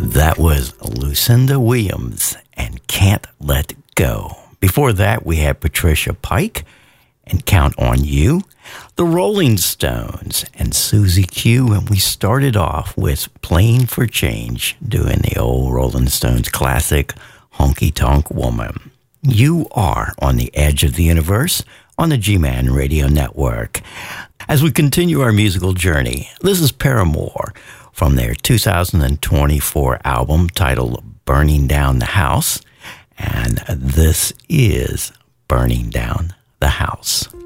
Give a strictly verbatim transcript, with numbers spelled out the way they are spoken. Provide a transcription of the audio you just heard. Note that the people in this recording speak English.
That was Lucinda Williams and Can't Let Go. Before that, we had Patricia Pike and Count on You, the Rolling Stones and Susie Q, and we started off with Playing for Change, doing the old Rolling Stones classic, Honky Tonk Woman. You are on the edge of the universe on the G-Man Radio Network. As we continue our musical journey, this is Paramore from their two thousand twenty-four album titled Burning Down the House, and this is Burning Down the House.